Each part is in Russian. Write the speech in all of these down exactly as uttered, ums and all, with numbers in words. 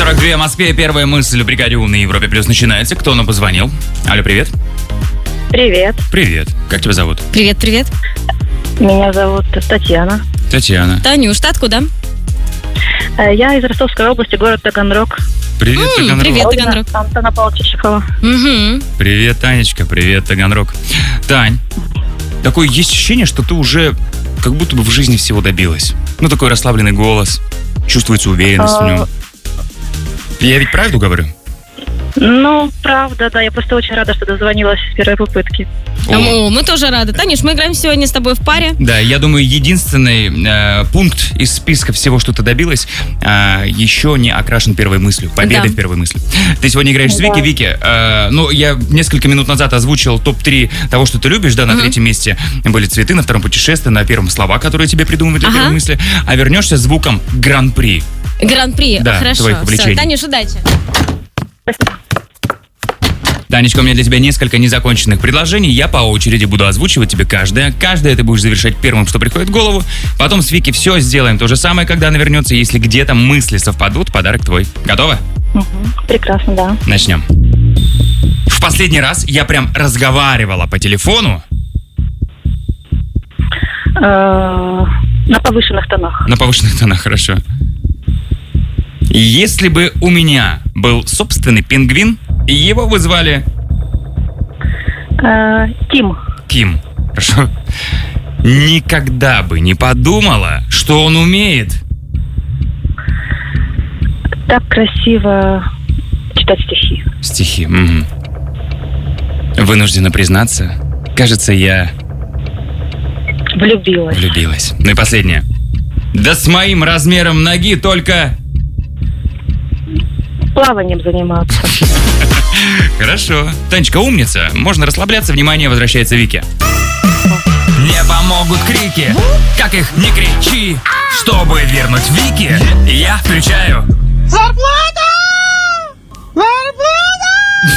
сорок два в Москве. Первая мысль в бригаде У на Европе Плюс начинается. Кто нам позвонил? Алло, привет. Привет. Привет. Как тебя зовут? Привет, привет. Меня зовут Татьяна. Татьяна. Танюш, ты откуда? Э, Я из Ростовской области, город Таганрог. Привет, М, Таганрог. привет. Таганрог. Антона Павловича Чехова. Угу. Привет, Танечка. Привет, Таганрог. Тань, такое есть ощущение, что ты уже как будто бы в жизни всего добилась. Ну, такой расслабленный голос. Чувствуется уверенность в нем. Я ведь правду говорю? Ну, правда, да. Я просто очень рада, что дозвонилась с первой попытки. О. О, мы тоже рады. Танюш, мы играем сегодня с тобой в паре. Да, я думаю, единственный э, пункт из списка всего, что ты добилась, э, еще не окрашен первой мыслью. Победой Да. в первой мысли. Ты сегодня играешь с Вики. Да. Вики, э, ну, я несколько минут назад озвучил топ три того, что ты любишь, да, на Мгм. третьем месте были цветы, на втором путешествие, на первом слова, которые тебе придумывают для Ага. первой мысли, а вернешься с звуком Гран-при. Гран-при. Да, Хорошо. твоих увлечений. Все, Танюш, удачи. Танечка, у меня для тебя несколько незаконченных предложений. Я по очереди буду озвучивать тебе каждое. Каждое ты будешь завершать первым, что приходит в голову. Потом с Вики все сделаем то же самое, когда она вернется. Если где-то мысли совпадут, подарок твой. Готова? Мгм. Прекрасно, да. Начнем. В последний раз я прям разговаривала по телефону Э, На повышенных тонах. на повышенных тонах, хорошо. Если бы у меня был собственный пингвин, его бы звали Э, Тим. Ким. Хорошо. Никогда бы не подумала, что он умеет. Так красиво читать стихи. Стихи. Мгм. Вынуждена признаться, кажется, я Влюбилась. влюбилась. Ну и последнее. Да с моим размером ноги только... Плаванием заниматься. Хорошо. Танечка умница. Можно расслабляться. Внимание, возвращается Вики. Не помогут крики, как их не кричи. Чтобы вернуть Вики, я включаю... Зарплата! Зарплата!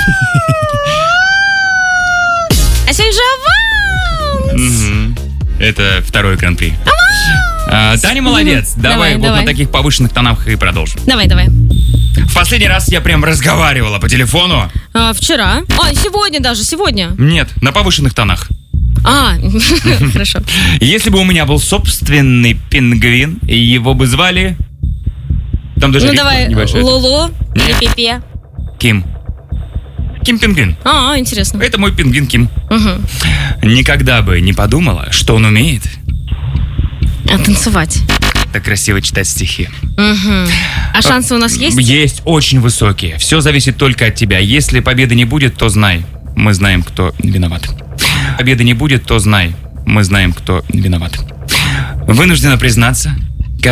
А сегодня же аванс! Мгм. Это второй гран-при. А, Таня молодец. Давай, Давай, вот давай. на таких повышенных тонах и продолжим. Давай, давай. В последний раз я прям разговаривала по телефону. А, вчера. А, сегодня даже, сегодня. Нет, на повышенных тонах. А, хорошо. Если бы у меня был собственный пингвин, его бы звали... Там даже Ну рифма давай, небольшая. Лоло или Нет. Пепе. Ким. Ким Пингвин. А, интересно. Это мой пингвин Ким. Угу. Никогда бы не подумала, что он умеет А танцевать. так красиво читать стихи. Угу. А шансы у нас есть? Есть, очень высокие. Все зависит только от тебя. Если победы не будет, то знай, мы знаем, кто виноват. Победы не будет, то знай, мы знаем, кто виноват. Вынуждена признаться,